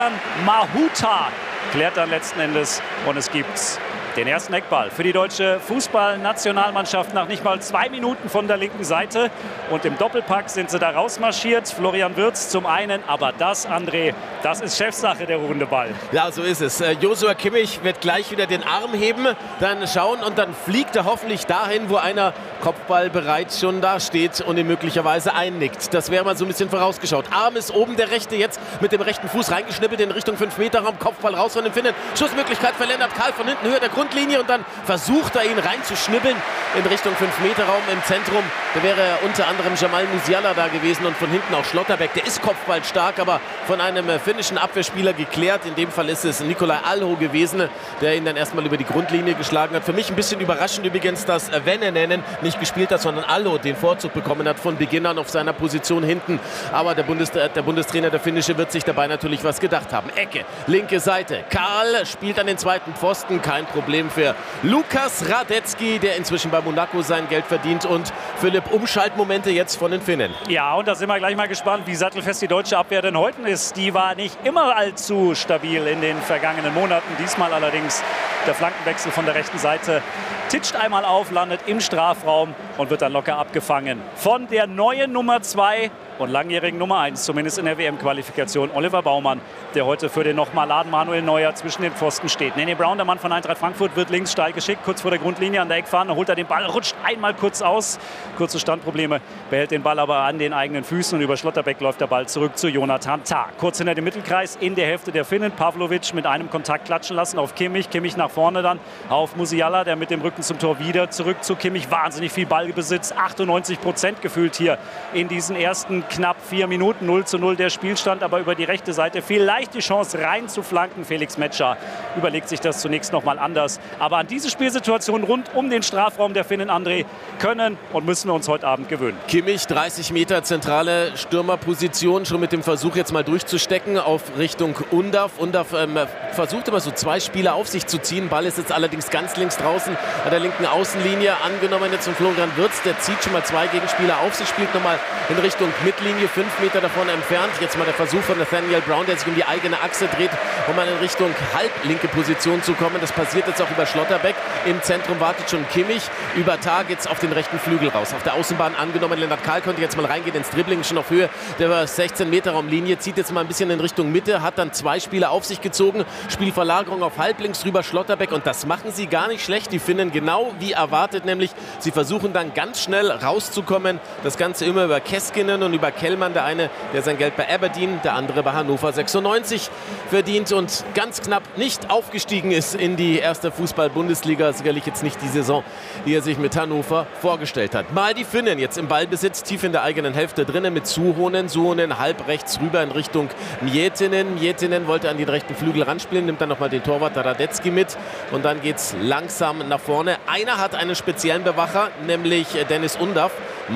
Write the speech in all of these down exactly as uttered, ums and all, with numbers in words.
Mahuta klärt dann letzten Endes und es gibt den ersten Eckball für die deutsche Fußballnationalmannschaft nach nicht mal zwei Minuten von der linken Seite. Und im Doppelpack sind sie da rausmarschiert. Florian Wirtz zum einen, aber das, André, das ist Chefsache, der runde Ball. Ja, so ist es. Äh, Joshua Kimmich wird gleich wieder den Arm heben, dann schauen und dann fliegt er hoffentlich dahin, wo einer Kopfball bereits schon da steht und ihn möglicherweise einnickt. Das wäre mal so ein bisschen vorausgeschaut. Arm ist oben, der rechte jetzt mit dem rechten Fuß reingeschnippelt in Richtung fünf Meter Raum. Kopfball raus von dem Finnen. Schussmöglichkeit für Lennart Kahl von hinten, Höhe der Grundlinie und dann versucht er ihn reinzuschnippeln in Richtung fünf Meter Raum im Zentrum. Da wäre unter anderem Jamal Musiala da gewesen und von hinten auch Schlotterbeck. Der ist kopfballstark, aber von einem finnischen Abwehrspieler geklärt. In dem Fall ist es Nikolai Alho gewesen, der ihn dann erstmal über die Grundlinie geschlagen hat. Für mich ein bisschen überraschend übrigens, dass Venänen nicht gespielt hat, sondern Alho den Vorzug bekommen hat von Beginn an auf seiner Position hinten. Aber der, Bundes der Bundestrainer, der Finnische, wird sich dabei natürlich was gedacht haben. Ecke, linke Seite. Karl spielt an den zweiten Pfosten. Kein Problem für Lukas Radetzky, der inzwischen bei Monaco sein Geld verdient. Und Philipp, Umschaltmomente jetzt von den Finnen. Ja, und da sind wir gleich mal gespannt, wie sattelfest die deutsche Abwehr denn heute ist. Die war nicht immer allzu stabil in den vergangenen Monaten. Diesmal allerdings der Flankenwechsel von der rechten Seite. Titscht einmal auf, landet im Strafraum und wird dann locker abgefangen von der neuen Nummer zwei und langjährigen Nummer eins, zumindest in der W M-Qualifikation, Oliver Baumann, der heute für den noch Maladen Manuel Neuer zwischen den Pfosten steht. Nene Brown, der Mann von Eintracht Frankfurt, wird links steil geschickt, kurz vor der Grundlinie an der Eckfahne, holt er den Ball, rutscht einmal kurz aus, kurze Standprobleme, behält den Ball aber an den eigenen Füßen und über Schlotterbeck läuft der Ball zurück zu Jonathan Tah. Kurz hinter dem Mittelkreis in der Hälfte der Finnen, Pavlovic mit einem Kontakt klatschen lassen auf Kimmich, Kimmich nach vorne dann auf Musiala, der mit dem Rücken zum Tor wieder zurück zu Kimmich, wahnsinnig viel Ballbesitz, achtundneunzig Prozent gefühlt hier in diesen ersten knapp vier Minuten, null zu null der Spielstand, aber über die rechte Seite vielleicht die Chance rein zu flanken. Felix Metscher überlegt sich das zunächst noch mal anders, aber an diese Spielsituation rund um den Strafraum der Finnen, André, können und müssen wir uns heute Abend gewöhnen. Kimmich, dreißig Meter zentrale Stürmerposition, schon mit dem Versuch jetzt mal durchzustecken auf Richtung Undav. Undav ähm, versucht immer so zwei Spieler auf sich zu ziehen. Ball ist jetzt allerdings ganz links draußen an der linken Außenlinie angenommen jetzt von Florian Wirtz. Der zieht schon mal zwei Gegenspieler auf sich, spielt nochmal in Richtung Mittellinie, fünf Meter davon entfernt. Jetzt mal der Versuch von Nathaniel Brown, der sich um die eigene Achse dreht, um mal in Richtung halblinke Position zu kommen. Das passiert jetzt auch über Schlotterbeck. Im Zentrum wartet schon Kimmich. Über Tag jetzt auf den rechten Flügel raus. Auf der Außenbahn angenommen. Lennart Kahl konnte jetzt mal reingehen ins Dribbling, schon auf Höhe der sechzehn Meter Raumlinie. Zieht jetzt mal ein bisschen in Richtung Mitte, hat dann zwei Spieler auf sich gezogen. Spielverlagerung auf halblinks drüber Schlotterbeck. Und das machen sie gar nicht schlecht. Die Finnen genau wie erwartet, nämlich sie versuchen dann ganz schnell rauszukommen. Das Ganze immer über Keskinen und über Kellmann. Der eine, der sein Geld bei Aberdeen, der andere bei Hannover sechsundneunzig verdient und ganz knapp nicht aufgestiegen ist in die erste Fußball-Bundesliga. Sicherlich jetzt nicht die Saison, die er sich mit Hannover vorgestellt hat. Mal die Finnen jetzt im Ballbesitz, tief in der eigenen Hälfte drinnen mit Suhonen. Suhonen halb rechts rüber in Richtung Miettinen. Miettinen wollte an den rechten Flügel ranspielen, nimmt dann nochmal den Torwart Radetzky mit und dann geht es langsam nach vorne. Einer hat einen speziellen Bewacher, nämlich Dennis Undav.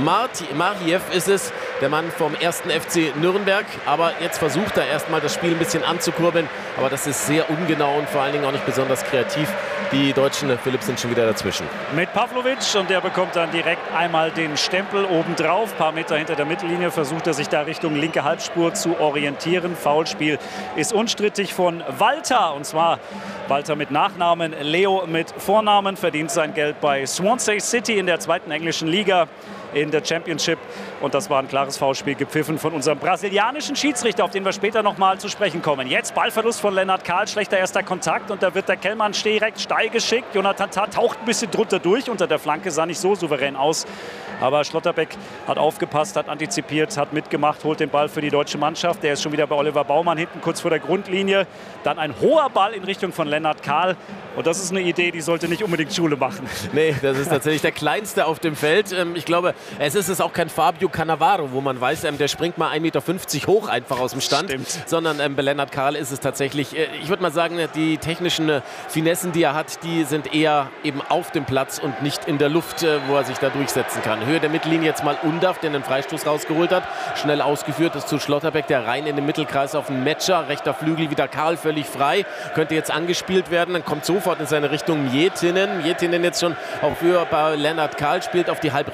Mariev ist es, der Mann vom ersten F C Nürnberg. Aber jetzt versucht er erstmal das Spiel ein bisschen anzukurbeln. Aber das ist sehr ungenau und vor allen Dingen auch nicht besonders kreativ. Die Deutschen, Philipp, sind schon wieder dazwischen. Mit Pavlovic und der bekommt dann direkt einmal den Stempel obendrauf. Ein paar Meter hinter der Mittellinie versucht er sich da Richtung linke Halbspur zu orientieren. Foulspiel ist unstrittig von Walter. Und zwar Walter mit Nachnamen, Leo mit Vornamen, verdient sein Geld bei Swansea City in der zweiten englischen Liga in der Championship. Und das war ein klares Foulspiel, gepfiffen von unserem brasilianischen Schiedsrichter, auf den wir später noch mal zu sprechen kommen. Jetzt Ballverlust von Lennart Kahl, schlechter erster Kontakt und da wird der Kellmann direkt steil geschickt. Jonathan Tah taucht ein bisschen drunter durch, unter der Flanke sah nicht so souverän aus. Aber Schlotterbeck hat aufgepasst, hat antizipiert, hat mitgemacht, holt den Ball für die deutsche Mannschaft. Der ist schon wieder bei Oliver Baumann hinten kurz vor der Grundlinie. Dann ein hoher Ball in Richtung von Lennart Kahl. Und das ist eine Idee, die sollte nicht unbedingt Schule machen. Nee, das ist tatsächlich der Kleinste auf dem Feld. Ich glaube, es ist es auch kein Fabio Cannavaro, wo man weiß, der springt mal ein Meter fünfzig hoch einfach aus dem Stand. Stimmt. Sondern bei Lennart Kahl ist es tatsächlich, ich würde mal sagen, die technischen Finessen, die er hat, die sind eher eben auf dem Platz und nicht in der Luft, wo er sich da durchsetzen kann. Höhe der Mittellinie jetzt mal Undav, der den Freistoß rausgeholt hat. Schnell ausgeführt ist zu Schlotterbeck, der rein in den Mittelkreis auf den Metscher. Rechter Flügel wieder Kahl, völlig frei. Könnte jetzt angespielt werden. Dann kommt sofort in seine Richtung Miettinen. Miettinen jetzt schon auf Höhe bei Lennart Kahl, spielt auf die halbrechte Position.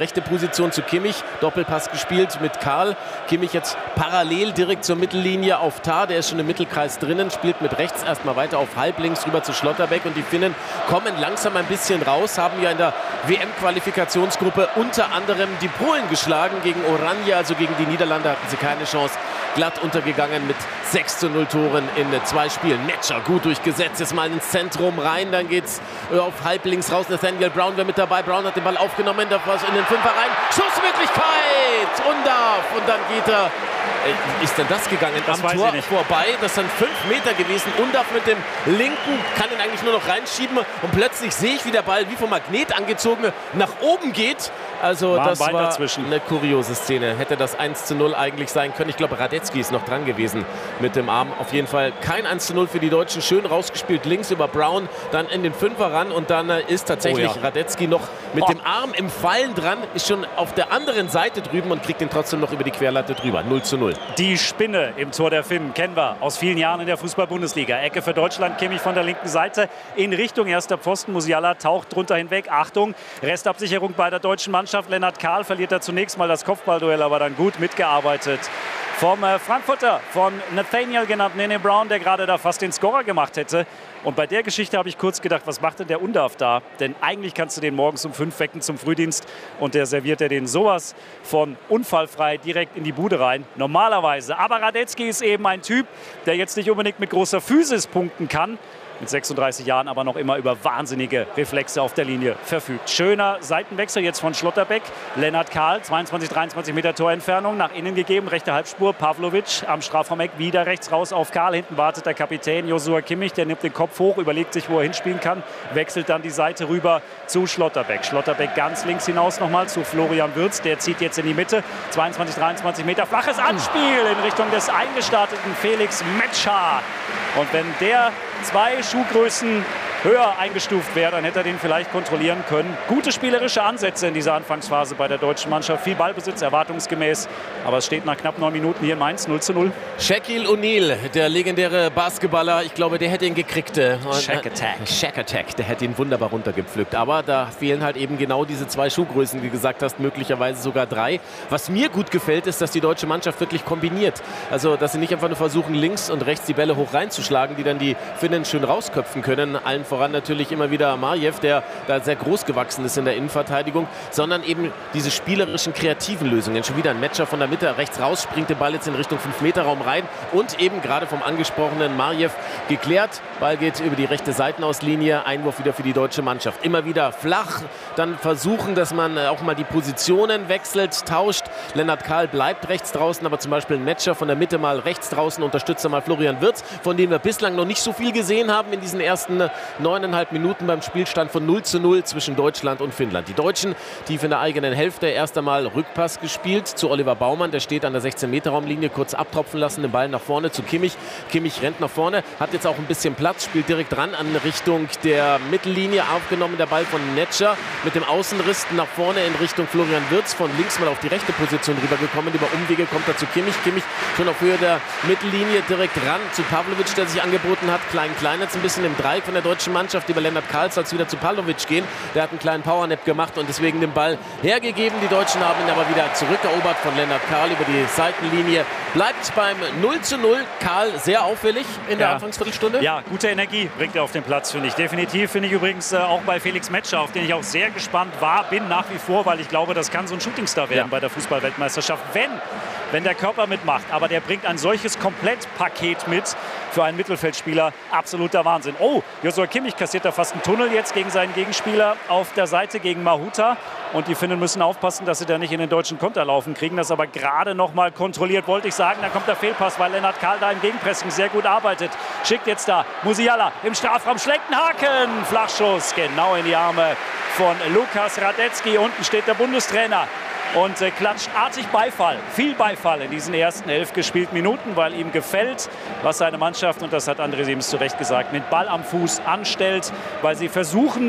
Position zu Kimmich. Doppelpass gespielt mit Karl. Kimmich jetzt parallel direkt zur Mittellinie auf Tah. Der ist schon im Mittelkreis drinnen, spielt mit rechts erstmal weiter auf halblinks rüber zu Schlotterbeck. Und die Finnen kommen langsam ein bisschen raus, haben ja in der W M-Qualifikationsgruppe unter anderem die Polen geschlagen. Gegen Oranje, also gegen die Niederlande, hatten sie keine Chance. Glatt untergegangen mit sechs zu null Toren in zwei Spielen. Metscher gut durchgesetzt, jetzt mal ins Zentrum rein, dann geht's auf halblinks raus. Nathaniel Brown wäre mit dabei. Brown hat den Ball aufgenommen, da war es in den Fünfer rein. Schussmöglichkeit! Undarf! Und dann geht er. Ist denn das gegangen? Das am Tor vorbei. Das sind fünf Meter gewesen. Undarf mit dem linken kann ihn eigentlich nur noch reinschieben. Und plötzlich sehe ich, wie der Ball wie vom Magnet angezogen nach oben geht. Also war das war dazwischen. Eine kuriose Szene. Hätte das eins zu null eigentlich sein können. Ich glaube, Radetzky ist noch dran gewesen mit dem Arm. Auf jeden Fall kein eins zu null für die Deutschen. Schön rausgespielt links über Brown, dann in den Fünfer ran. Und dann ist tatsächlich oh ja. Radetzky noch mit oh. dem Arm im Fallen dran. Ist schon auf der anderen Seite drüben und kriegt ihn trotzdem noch über die Querlatte drüber. null zu null. Die Spinne im Tor der Finnen kennen wir aus vielen Jahren in der Fußball-Bundesliga. Ecke für Deutschland, Kimmich von der linken Seite in Richtung erster Pfosten. Musiala taucht drunter hinweg. Achtung, Restabsicherung bei der deutschen Mannschaft. Lennart Karl verliert da zunächst mal das Kopfballduell, aber dann gut mitgearbeitet vom äh, Frankfurter, von Nathaniel genannt, Nene Brown, der gerade da fast den Scorer gemacht hätte. Und bei der Geschichte habe ich kurz gedacht, was macht denn der Undarf da? Denn eigentlich kannst du den morgens um fünf wecken zum Frühdienst und der serviert er den sowas von unfallfrei direkt in die Bude rein. Normalerweise. Aber Radetzky ist eben ein Typ, der jetzt nicht unbedingt mit großer Physis punkten kann. Mit sechsunddreißig Jahren aber noch immer über wahnsinnige Reflexe auf der Linie verfügt. Schöner Seitenwechsel jetzt von Schlotterbeck. Lennart Karl, zweiundzwanzig, dreiundzwanzig Meter Torentfernung, nach innen gegeben, rechte Halbspur. Pavlovic am Strafraumeck, wieder rechts raus auf Karl. Hinten wartet der Kapitän Joshua Kimmich, der nimmt den Kopf hoch, überlegt sich, wo er hinspielen kann. Wechselt dann die Seite rüber zu Schlotterbeck. Schlotterbeck ganz links hinaus nochmal zu Florian Wirtz. Der zieht jetzt in die Mitte. zweiundzwanzig, dreiundzwanzig Meter, flaches Anspiel in Richtung des eingestarteten Felix Metscher. Und wenn der zwei Schuhgrößen höher eingestuft wäre, dann hätte er den vielleicht kontrollieren können. Gute spielerische Ansätze in dieser Anfangsphase bei der deutschen Mannschaft. Viel Ballbesitz, erwartungsgemäß. Aber es steht nach knapp neun Minuten hier in Mainz null zu null. Shaquille O'Neal, der legendäre Basketballer, ich glaube, der hätte ihn gekriegt. Shaq Attack. Shaq Attack, der hätte ihn wunderbar runtergepflückt. Aber da fehlen halt eben genau diese zwei Schuhgrößen, wie du gesagt hast, möglicherweise sogar drei. Was mir gut gefällt, ist, dass die deutsche Mannschaft wirklich kombiniert. Also, dass sie nicht einfach nur versuchen, links und rechts die Bälle hoch reinzuschlagen, die dann die Finnen schön rausköpfen können. Allen voran natürlich immer wieder Marjew, der da sehr groß gewachsen ist in der Innenverteidigung, sondern eben diese spielerischen, kreativen Lösungen. Schon wieder ein Matcher von der Mitte rechts raus, springt der Ball jetzt in Richtung fünf Meter Raum rein und eben gerade vom angesprochenen Marjew geklärt. Ball geht über die rechte Seitenauslinie, Einwurf wieder für die deutsche Mannschaft. Immer wieder flach, dann versuchen, dass man auch mal die Positionen wechselt, tauscht. Lennart Karl bleibt rechts draußen, aber zum Beispiel ein Matcher von der Mitte mal rechts draußen, unterstützt mal Florian Wirtz, von dem wir bislang noch nicht so viel gesehen haben in diesen ersten neuneinhalb Minuten beim Spielstand von null zu null zwischen Deutschland und Finnland. Die Deutschen tief in der eigenen Hälfte, erst einmal Rückpass gespielt zu Oliver Baumann, der steht an der sechzehn Meter Raumlinie, kurz abtropfen lassen, den Ball nach vorne zu Kimmich. Kimmich rennt nach vorne, hat jetzt auch ein bisschen Platz, spielt direkt ran an Richtung der Mittellinie, aufgenommen der Ball von Netscher mit dem Außenriss nach vorne in Richtung Florian Wirtz, von links mal auf die rechte Position rübergekommen, über Umwege kommt er zu Kimmich, Kimmich schon auf Höhe der Mittellinie direkt ran zu Pavlovic, der sich angeboten hat, Klein-Klein jetzt ein bisschen im Dreieck von der deutschen Mannschaft, über Lennart Karl soll es wieder zu Pavlovic gehen, der hat einen kleinen Powernap gemacht und deswegen den Ball hergegeben, die Deutschen haben ihn aber wieder zurückerobert von Lennart Karl über die Seitenlinie, bleibt beim null zu null, Karl sehr auffällig in der ja. Anfangsviertelstunde. Ja, gute Energie bringt er auf den Platz, finde ich. Definitiv finde ich übrigens äh, auch bei Felix Metscher, auf den ich auch sehr gespannt war, bin nach wie vor, weil ich glaube, das kann so ein Shootingstar werden ja. bei der Fußball-Weltmeisterschaft, wenn, wenn der Körper mitmacht. Aber der bringt ein solches Komplettpaket mit für einen Mittelfeldspieler. Absoluter Wahnsinn. Oh, Joshua Kimmich kassiert da fast einen Tunnel jetzt gegen seinen Gegenspieler auf der Seite gegen Mahuta. Und die Finnen müssen aufpassen, dass sie da nicht in den deutschen Konter laufen, kriegen das aber gerade noch mal kontrolliert, wollte ich sagen. Da kommt der Fehlpass, weil Lennart Karl da im Gegenpressing sehr gut arbeitet. Schickt jetzt da Musiala im Strafraum, schlägt einen Haken. Flachschuss genau in die Arme von Lukas Radetzky. Unten steht der Bundestrainer und äh, klatscht artig Beifall, viel Beifall in diesen ersten elf gespielten Minuten, weil ihm gefällt, was seine Mannschaft, und das hat André Siemens zu Recht gesagt, mit Ball am Fuß anstellt, weil sie versuchen,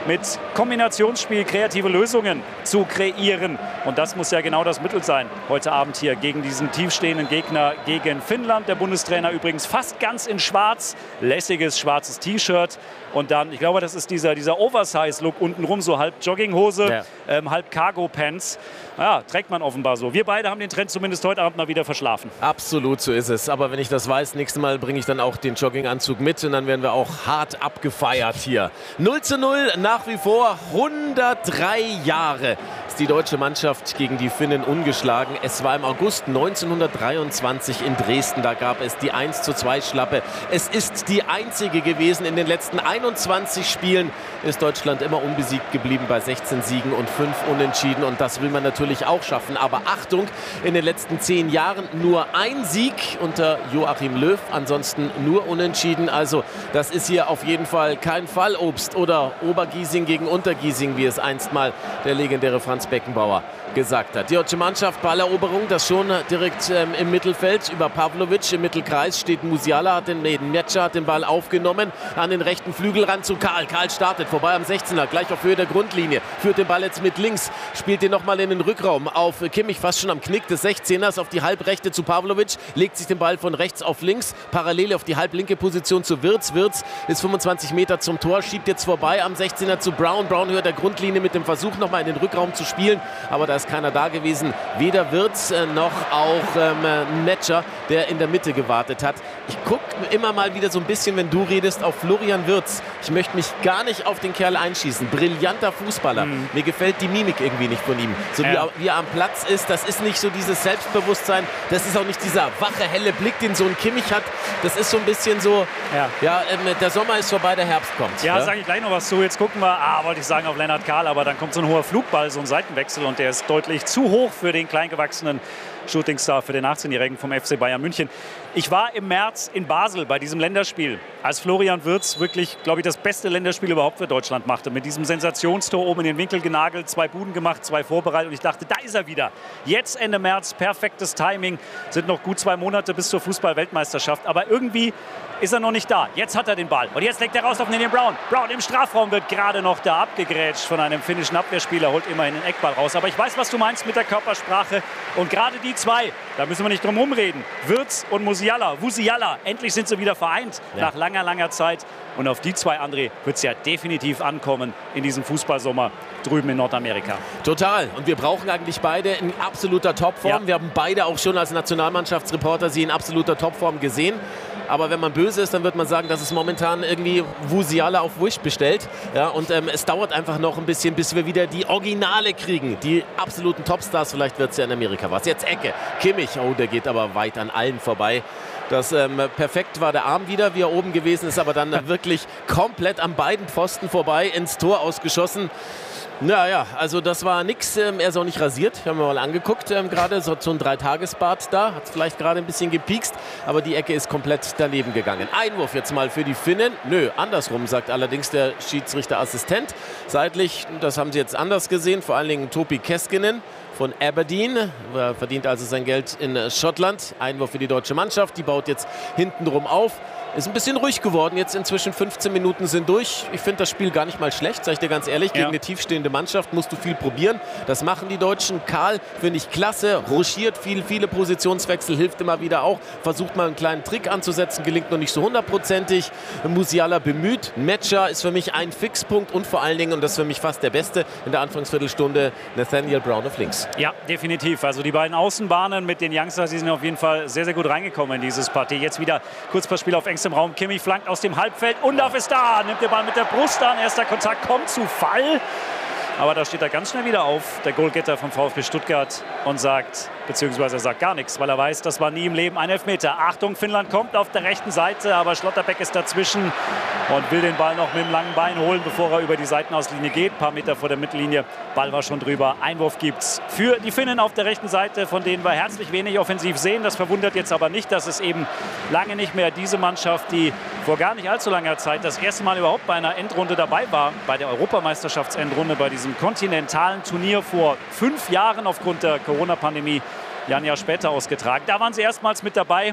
mit Kombinationsspiel kreative Lösungen zu kreieren. Und das muss ja genau das Mittel sein heute Abend hier gegen diesen tiefstehenden Gegner, gegen Finnland. Der Bundestrainer übrigens fast ganz in schwarz, lässiges schwarzes T-Shirt. Und dann, ich glaube, das ist dieser, dieser Oversize-Look untenrum, so halb Jogginghose, ja. ähm, halb Cargo-Pants. Ja, trägt man offenbar so. Wir beide haben den Trend zumindest heute Abend mal wieder verschlafen. Absolut, so ist es. Aber wenn ich das weiß, nächstes Mal bringe ich dann auch den Jogginganzug mit und dann werden wir auch hart abgefeiert hier. null zu null nach wie vor, hundertdrei Jahre ist die deutsche Mannschaft gegen die Finnen ungeschlagen. Es war im August neunzehnhundertdreiundzwanzig in Dresden, da gab es die eins zu zwei Schlappe. Es ist die einzige gewesen. In den letzten einundzwanzig Spielen ist Deutschland immer unbesiegt geblieben bei sechzehn Siegen und fünf Unentschieden. Und das will man natürlich auch schaffen. Aber Achtung, in den letzten zehn Jahren nur ein Sieg unter Joachim Löw, ansonsten nur Unentschieden. Also das ist hier auf jeden Fall kein Fallobst oder Obergiesing gegen Untergiesing, wie es einst mal der legendäre Franz Beckenbauer gesagt hat. Die deutsche Mannschaft, Balleroberung, das schon direkt ähm, im Mittelfeld über Pavlovic. Im Mittelkreis steht Musiala, hat den Metscher hat den Ball aufgenommen, an den rechten Flügel ran zu Karl. Karl startet vorbei am sechzehner, gleich auf Höhe der Grundlinie, führt den Ball jetzt mit links, spielt den nochmal in den Rückraum auf Kimmich, fast schon am Knick des sechzehners, auf die Halbrechte zu Pavlovic, legt sich den Ball von rechts auf links, parallel auf die halblinke Position zu Wirtz. Wirtz ist fünfundzwanzig Meter zum Tor, schiebt jetzt vorbei am sechzehner zu Brown. Brown Höhe der Grundlinie mit dem Versuch nochmal in den Rückraum zu spielen, aber da ist keiner da gewesen, weder Wirtz äh, noch auch ähm, Metscher, der in der Mitte gewartet hat. Ich gucke immer mal wieder so ein bisschen, wenn du redest, auf Florian Wirtz. Ich möchte mich gar nicht auf den Kerl einschießen. Brillanter Fußballer. Mhm. Mir gefällt die Mimik irgendwie nicht von ihm. So ja. wie, wie er am Platz ist, das ist nicht so dieses Selbstbewusstsein, das ist auch nicht dieser wache, helle Blick, den so ein Kimmich hat. Das ist so ein bisschen so, ja, ja ähm, der Sommer ist vorbei, der Herbst kommt. Ja, ja? sage ich gleich noch was zu. Jetzt gucken wir, ah, wollte ich sagen, auf Lennart Kahl, aber dann kommt so ein hoher Flugball, so ein Seitenwechsel und der ist deutlich zu hoch für den kleingewachsenen Shootingstar, für den achtzehnjährigen vom F C Bayern München. Ich war im März in Basel bei diesem Länderspiel, als Florian Wirtz wirklich, glaube ich, das beste Länderspiel überhaupt für Deutschland machte. Mit diesem Sensationstor oben in den Winkel genagelt, zwei Buden gemacht, zwei vorbereitet. Und ich dachte, da ist er wieder. Jetzt Ende März, perfektes Timing. Sind noch gut zwei Monate bis zur Fußball-Weltmeisterschaft. Aber irgendwie ist er noch nicht da. Jetzt hat er den Ball. Und jetzt legt er raus auf den Brown. Brown im Strafraum wird gerade noch da abgegrätscht von einem finnischen Abwehrspieler. Holt immerhin den Eckball raus. Aber ich weiß, was du meinst mit der Körpersprache. Und gerade die zwei, da müssen wir nicht drum rumreden. Wirtz und Musiala. Musiala, endlich sind sie wieder vereint. Ja. Nach langer, langer Zeit. Und auf die zwei, André, wird es ja definitiv ankommen in diesem Fußballsommer drüben in Nordamerika. Total. Und wir brauchen eigentlich beide in absoluter Topform. Ja. Wir haben beide auch schon als Nationalmannschaftsreporter sie in absoluter Topform gesehen. Aber wenn man böse ist, dann wird man sagen, dass es momentan irgendwie Musiala auf Wish bestellt. Ja, und ähm, es dauert einfach noch ein bisschen, bis wir wieder die Originale kriegen. Die absoluten Topstars. Vielleicht wird es ja in Amerika was. Jetzt Ecke. Kimmich. Oh, der geht aber weit an allen vorbei. Das ähm, perfekt war der Arm wieder, wie er oben gewesen ist, aber dann wirklich komplett an beiden Pfosten vorbei ins Tor ausgeschossen. Naja, also das war nix. Ähm, er ist auch nicht rasiert. Ich habe mir mal angeguckt, ähm, gerade so, so ein Dreitagesbart da. Hat vielleicht gerade ein bisschen gepiekst, aber die Ecke ist komplett daneben gegangen. Einwurf jetzt mal für die Finnen. Nö, andersrum, sagt allerdings der Schiedsrichterassistent. Seitlich, das haben sie jetzt anders gesehen, vor allen Dingen Topi Keskinen von Aberdeen. Er verdient also sein Geld in Schottland. Einwurf für die deutsche Mannschaft. Die baut jetzt hintenrum auf. Ist ein bisschen ruhig geworden. Jetzt inzwischen fünfzehn Minuten sind durch. Ich finde das Spiel gar nicht mal schlecht, sage ich dir ganz ehrlich. Gegen ja. eine tiefstehende Mannschaft musst du viel probieren. Das machen die Deutschen. Karl finde ich klasse. Rochiert viel, viele Positionswechsel, hilft immer wieder auch. Versucht mal einen kleinen Trick anzusetzen, gelingt noch nicht so hundertprozentig. Musiala bemüht. Metscher ist für mich ein Fixpunkt und vor allen Dingen, und das ist für mich fast der Beste, in der Anfangsviertelstunde Nathaniel Brown auf links. Ja, definitiv. Also die beiden Außenbahnen mit den Youngsters, die sind auf jeden Fall sehr, sehr gut reingekommen in dieses Partie. Jetzt wieder Kurzpassspiel auf engstem Raum. Kimmich flankt aus dem Halbfeld. Undav ist da, nimmt den Ball mit der Brust an. Erster Kontakt kommt zu Fall. Aber da steht er ganz schnell wieder auf, der Goalgetter vom VfB Stuttgart, und sagt, beziehungsweise sagt gar nichts, weil er weiß, das war nie im Leben ein Elfmeter. Achtung, Finnland kommt auf der rechten Seite, aber Schlotterbeck ist dazwischen und will den Ball noch mit dem langen Bein holen, bevor er über die Seitenauslinie geht. Ein paar Meter vor der Mittellinie, Ball war schon drüber. Einwurf gibt's für die Finnen auf der rechten Seite, von denen wir herzlich wenig offensiv sehen. Das verwundert jetzt aber nicht, dass es eben lange nicht mehr diese Mannschaft, die vor gar nicht allzu langer Zeit das erste Mal überhaupt bei einer Endrunde dabei war, bei der Europameisterschaftsendrunde, bei diesem kontinentalen Turnier vor fünf Jahren aufgrund der Corona-Pandemie, ja ein Jahr später ausgetragen. Da waren sie erstmals mit dabei.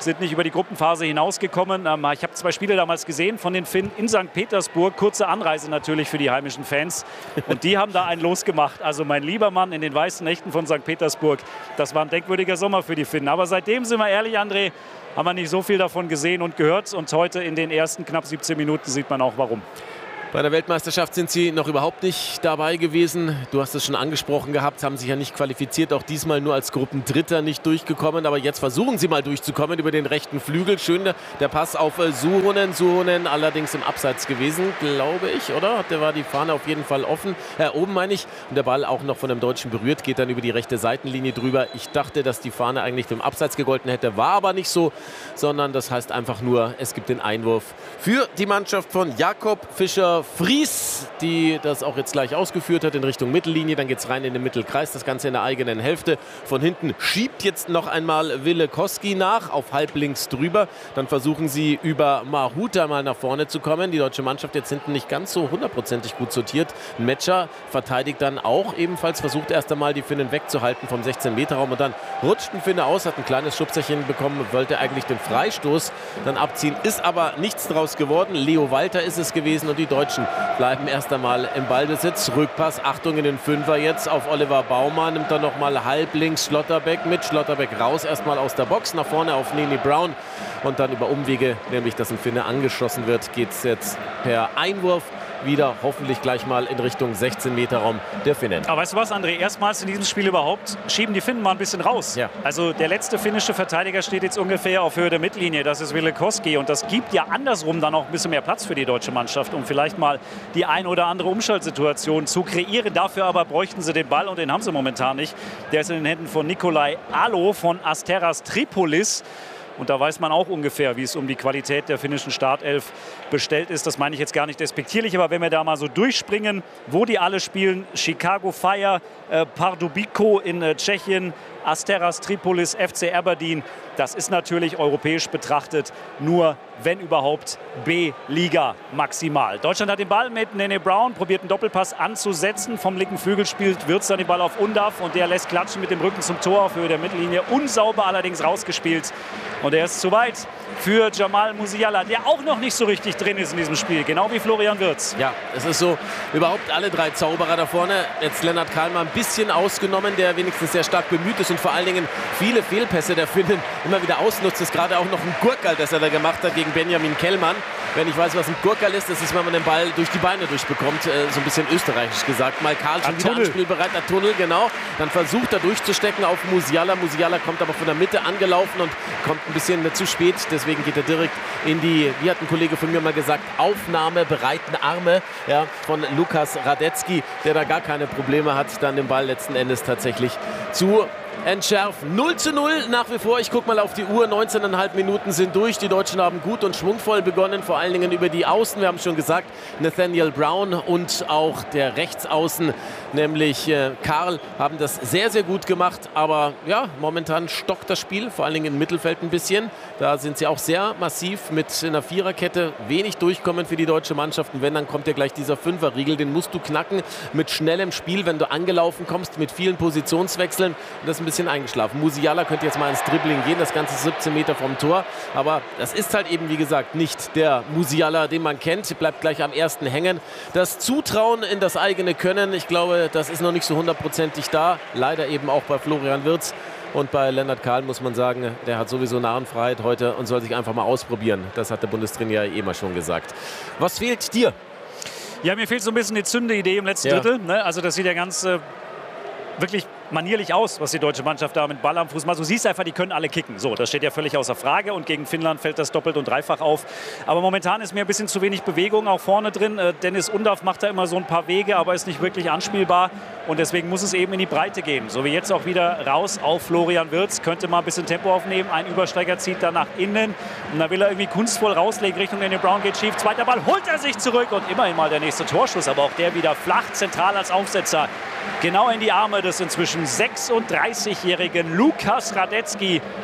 sind nicht über die Gruppenphase hinausgekommen. Ähm, ich habe zwei Spiele damals gesehen von den Finnen in Sankt Petersburg. Kurze Anreise natürlich für die heimischen Fans. Und die haben da einen losgemacht. Also mein lieber Mann in den weißen Nächten von Sankt Petersburg. Das war ein denkwürdiger Sommer für die Finnen. Aber seitdem, sind wir ehrlich, André, haben wir nicht so viel davon gesehen und gehört. Und heute in den ersten knapp siebzehn Minuten sieht man auch, warum. Bei der Weltmeisterschaft sind sie noch überhaupt nicht dabei gewesen. Du hast es schon angesprochen gehabt, haben sich ja nicht qualifiziert, auch diesmal nur als Gruppendritter nicht durchgekommen. Aber jetzt versuchen sie mal durchzukommen über den rechten Flügel. Schön der Pass auf Suhonen. Suhonen allerdings im Abseits gewesen, glaube ich, oder? Da war die Fahne auf jeden Fall offen. Äh, oben meine ich. Und der Ball auch noch von dem Deutschen berührt, geht dann über die rechte Seitenlinie drüber. Ich dachte, dass die Fahne eigentlich im Abseits gegolten hätte, war aber nicht so, sondern das heißt einfach nur, es gibt den Einwurf für die Mannschaft von Jakob Fischer-Fries, die das auch jetzt gleich ausgeführt hat in Richtung Mittellinie. Dann geht es rein in den Mittelkreis, das Ganze in der eigenen Hälfte. Von hinten schiebt jetzt noch einmal Ville Koski nach, auf halblinks drüber. Dann versuchen sie über Mahuta mal nach vorne zu kommen. Die deutsche Mannschaft jetzt hinten nicht ganz so hundertprozentig gut sortiert. Metscher verteidigt dann auch ebenfalls, versucht erst einmal die Finnen wegzuhalten vom sechzehn Meter Raum. Und dann rutscht ein Finne aus, hat ein kleines Schubserchen bekommen, wollte eigentlich den Freistoß dann abziehen. Ist aber nichts draus geworden. Leo Walter ist es gewesen und die Deutschen bleiben erst einmal im Ballbesitz. Rückpass, Achtung in den Fünfer jetzt auf Oliver Baumann. Nimmt dann nochmal halblinks Schlotterbeck mit. Schlotterbeck raus erstmal aus der Box, nach vorne auf Nini Brown. Und dann über Umwege, nämlich dass ein Finne angeschossen wird, geht es jetzt per Einwurf wieder hoffentlich gleich mal in Richtung sechzehn Meter Raum der Finnen. Aber weißt du was, André? Erstmals in diesem Spiel überhaupt schieben die Finnen mal ein bisschen raus. Ja. Also der letzte finnische Verteidiger steht jetzt ungefähr auf Höhe der Mittellinie. Das ist Ville Koski. Und das gibt ja andersrum dann auch ein bisschen mehr Platz für die deutsche Mannschaft, um vielleicht mal die ein oder andere Umschaltsituation zu kreieren. Dafür aber bräuchten sie den Ball und den haben sie momentan nicht. Der ist in den Händen von Nikolai Alo von Asteras Tripolis. Und da weiß man auch ungefähr, wie es um die Qualität der finnischen Startelf bestellt ist. Das meine ich jetzt gar nicht despektierlich, aber wenn wir da mal so durchspringen, wo die alle spielen: Chicago Fire, äh, Pardubico in äh, Tschechien, Asteras Tripolis, F C Aberdeen. Das ist natürlich europäisch betrachtet nur, wenn überhaupt, B-Liga maximal. Deutschland hat den Ball mit Nene Brown, probiert einen Doppelpass anzusetzen. Vom linken Flügel spielt Wirtz dann den Ball auf Undav und der lässt klatschen mit dem Rücken zum Tor auf Höhe der Mittellinie. Unsauber allerdings rausgespielt. Und er ist zu weit für Jamal Musiala, der auch noch nicht so richtig drin ist in diesem Spiel, genau wie Florian Wirtz. Ja, es ist so, überhaupt alle drei Zauberer da vorne. Jetzt Lennart Kalmar ein bisschen ausgenommen, der wenigstens sehr stark bemüht ist und vor allen Dingen viele Fehlpässe der Finnen immer wieder ausnutzt. Das ist gerade auch noch ein Gurkal, das er da gemacht hat gegen Benjamin Kellmann. Wenn ich weiß, was ein Gurkal ist, das ist, wenn man den Ball durch die Beine durchbekommt, äh, so ein bisschen österreichisch gesagt. Mal Karl schon wieder anspielbereit, der Tunnel, genau. Dann versucht er durchzustecken auf Musiala. Musiala kommt aber von der Mitte angelaufen und kommt ein bisschen zu spät. Deswegen geht er direkt in die, wie hat ein Kollege von mir mal gesagt, aufnahmebereiten Arme, ja, von Lukas Radetzky, der da gar keine Probleme hat, dann den Ball letzten Endes tatsächlich zu entschärfen. null zu null nach wie vor. Ich gucke mal auf die Uhr. neunzehneinhalb Minuten sind durch. Die Deutschen haben gut und schwungvoll begonnen. Vor allen Dingen über die Außen. Wir haben schon gesagt, Nathaniel Brown und auch der Rechtsaußen, nämlich äh, Karl, haben das sehr, sehr gut gemacht. Aber ja, momentan stockt das Spiel. Vor allen Dingen im Mittelfeld ein bisschen. Da sind sie auch sehr massiv mit einer Viererkette. Wenig durchkommen für die deutsche Mannschaft. Und wenn, dann kommt ja gleich dieser Fünferriegel. Den musst du knacken mit schnellem Spiel, wenn du angelaufen kommst, mit vielen Positionswechseln. Und das ist ein bisschen eingeschlafen. Musiala könnte jetzt mal ins Dribbling gehen, das Ganze siebzehn Meter vom Tor. Aber das ist halt eben, wie gesagt, nicht der Musiala, den man kennt. Bleibt gleich am ersten hängen. Das Zutrauen in das eigene Können, ich glaube, das ist noch nicht so hundertprozentig da. Leider eben auch bei Florian Wirtz. Und bei Lennart Kahl muss man sagen, der hat sowieso Narrenfreiheit heute und soll sich einfach mal ausprobieren. Das hat der Bundestrainer ja eh mal schon gesagt. Was fehlt dir? Ja, mir fehlt so ein bisschen die Zünde-Idee im letzten Ja. Drittel. Ne? Also das sieht ja ganz äh, wirklich manierlich aus, was die deutsche Mannschaft da mit Ball am Fuß macht. Du siehst einfach, die können alle kicken. So, das steht ja völlig außer Frage und gegen Finnland fällt das doppelt und dreifach auf. Aber momentan ist mir ein bisschen zu wenig Bewegung auch vorne drin. Äh, Dennis Undav macht da immer so ein paar Wege, aber ist nicht wirklich anspielbar und deswegen muss es eben in die Breite gehen. So wie jetzt auch wieder raus auf Florian Wirtz, könnte mal ein bisschen Tempo aufnehmen. Ein Übersteiger zieht dann nach innen und da will er irgendwie kunstvoll rauslegen Richtung Danny Brown, geht schief. Zweiter Ball, holt er sich zurück und immerhin mal der nächste Torschuss, aber auch der wieder flach, zentral als Aufsetzer. Genau in die Arme des inzwischen sechsunddreißigjährigen Lukas Radetzky.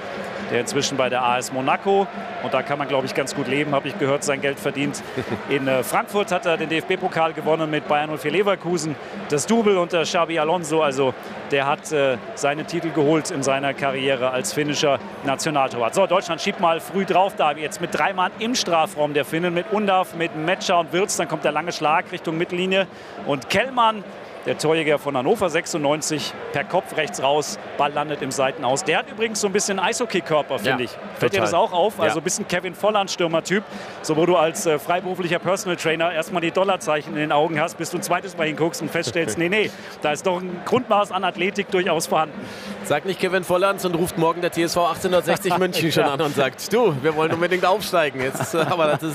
der inzwischen bei der A S Monaco, und da kann man, glaube ich, ganz gut leben, habe ich gehört, sein Geld verdient. In äh, Frankfurt hat er den D F B-Pokal gewonnen mit Bayern null vier Leverkusen, das Double unter Xabi Alonso, also der hat äh, seine Titel geholt in seiner Karriere als finnischer Nationaltorwart. So, Deutschland schiebt mal früh drauf, da jetzt mit drei Mann im Strafraum der Finnen, mit Undav, mit Metscher und Wirtz, dann kommt der lange Schlag Richtung Mittellinie und Kellmann, der Torjäger von Hannover sechsundneunzig, per Kopf rechts raus, Ball landet im Seitenaus. Der hat übrigens so ein bisschen Eishockey-Körper, finde ja, ich. Fällt dir das auch auf? Ja. Also ein bisschen Kevin Volland-Stürmer-Typ. So, wo du als äh, freiberuflicher Personal Trainer erstmal die Dollarzeichen in den Augen hast, bis du ein zweites Mal hinguckst und feststellst, nee, nee, da ist doch ein Grundmaß an Athletik durchaus vorhanden. Sagt nicht Kevin Volland und ruft morgen der T S V achtzehnhundertsechzig München schon ja. an und sagt, du, wir wollen unbedingt aufsteigen. Jetzt, aber das ist